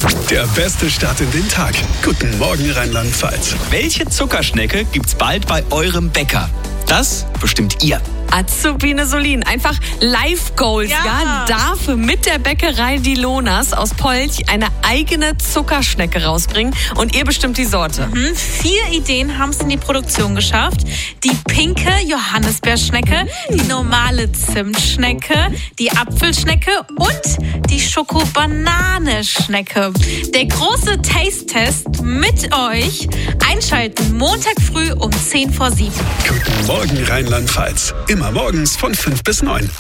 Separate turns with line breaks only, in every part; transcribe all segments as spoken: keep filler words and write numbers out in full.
Der beste Start in den Tag. Guten Morgen Rheinland-Pfalz.
Welche Zuckerschnecke gibt's bald bei eurem Bäcker? Das bestimmt ihr.
Azubine Solin, einfach Live-Goals, ja. ja, darf mit der Bäckerei Die Lonas aus Polch eine eigene Zuckerschnecke rausbringen und ihr bestimmt die Sorte.
Mhm. Vier Ideen haben es in die Produktion geschafft. Die pinke Johannisbeerschnecke, mhm. die normale Zimtschnecke, die Apfelschnecke und die Schoko-Banane-Schnecke. Der große Taste-Test mit euch. Einschalten Montag früh um zehn vor sieben.
Guten Morgen Rheinland-Pfalz. Immer morgens von fünf bis neun.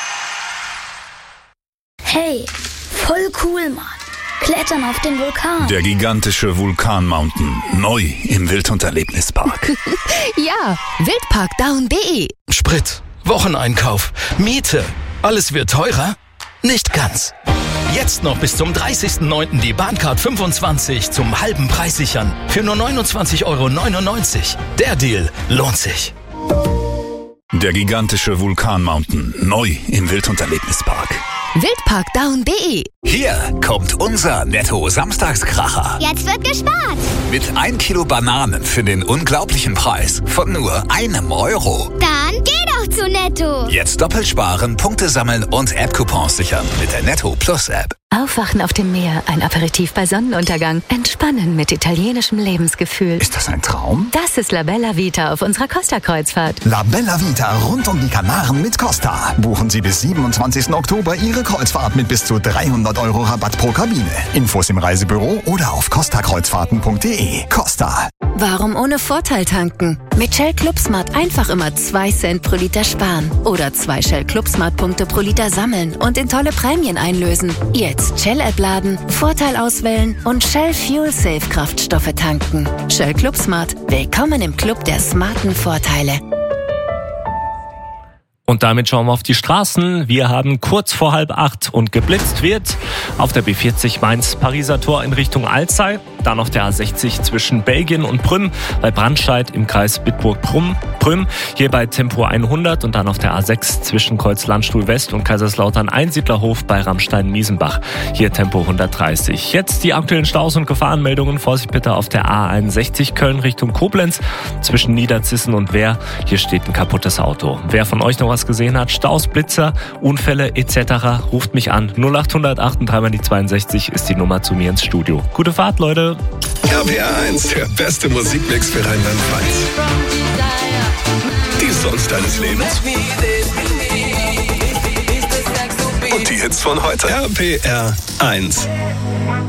Hey, voll cool, Mann. Klettern auf den Vulkan.
Der gigantische Vulkan Mountain. Neu im Wild- und Erlebnispark.
Ja, wildparkdown punkt de.
Sprit, Wocheneinkauf, Miete. Alles wird teurer? Nicht ganz. Jetzt noch bis zum dreißigsten neunten die Bahncard fünfundzwanzig zum halben Preis sichern. Für nur neunundzwanzig Euro neunundneunzig. Der Deal lohnt sich.
Der gigantische Vulkan Mountain. Neu im Wild- und Erlebnispark.
wildparkdown punkt de.
Hier kommt unser Netto-Samstagskracher.
Jetzt wird gespart.
Mit ein Kilo Bananen für den unglaublichen Preis von nur einem Euro.
Dann geh doch zu Netto.
Jetzt doppelt sparen, Punkte sammeln und App-Coupons sichern mit der Netto Plus App.
Aufwachen auf dem Meer, ein Aperitif bei Sonnenuntergang, entspannen mit italienischem Lebensgefühl.
Ist das ein Traum?
Das ist La Bella Vita auf unserer Costa-Kreuzfahrt.
La Bella Vita rund um die Kanaren mit Costa. Buchen Sie bis siebenundzwanzigsten Oktober Ihre Kreuzfahrt mit bis zu dreihundert Euro Rabatt pro Kabine. Infos im Reisebüro oder auf costa kreuzfahrten punkt de. Costa.
Warum ohne Vorteil tanken? Mit Shell Clubsmart einfach immer zwei Cent pro Liter sparen. Oder zwei Shell Clubsmart Punkte pro Liter sammeln und in tolle Prämien einlösen. Jetzt Shell-App laden, Vorteil auswählen und Shell Fuel Safe Kraftstoffe tanken. Shell Clubsmart. Willkommen im Club der smarten Vorteile.
Und damit schauen wir auf die Straßen. Wir haben kurz vor halb acht und geblitzt wird auf der B vierzig Mainz-Pariser Tor in Richtung Alzey. Dann auf der A sechzig zwischen Belgien und Prüm, bei Brandscheid im Kreis Bitburg-Prüm. Prüm, hier bei Tempo hundert und dann auf der A sechs zwischen Kreuz-Landstuhl West und Kaiserslautern-Einsiedlerhof bei Rammstein-Miesenbach. Hier Tempo hundertdreißig. Jetzt die aktuellen Staus und Gefahrenmeldungen. Vorsicht bitte auf der A einundsechzig Köln Richtung Koblenz zwischen Niederzissen und Wehr. Hier steht ein kaputtes Auto. Wer von euch noch was gesehen hat, Staus, Blitzer, Unfälle et cetera, ruft mich an. null acht null acht und dreimal die zweiundsechzig ist die Nummer zu mir ins Studio. Gute Fahrt, Leute.
R P R eins, der beste Musikmix für Rheinland-Pfalz. Die Songs deines Lebens. Und die Hits von heute. R P R eins.